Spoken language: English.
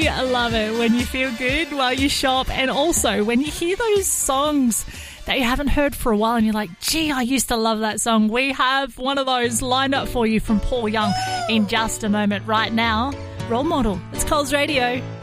love it when you feel good while you shop, and also when you hear those songs that you haven't heard for a while and you're like, gee, I used to love that song. We have one of those lined up for you from Paul Young in just a moment. Right now, Role Model. It's Coles Radio.